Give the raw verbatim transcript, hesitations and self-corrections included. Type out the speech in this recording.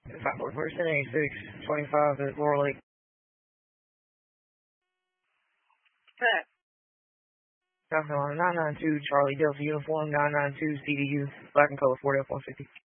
five four person, eighty-six, twenty-five at Laurel Lake. Pat. South Carolina, nine nine two, Charlie Delta Uniform, nine nine two C D U, Black and Color, Ford F one fifty.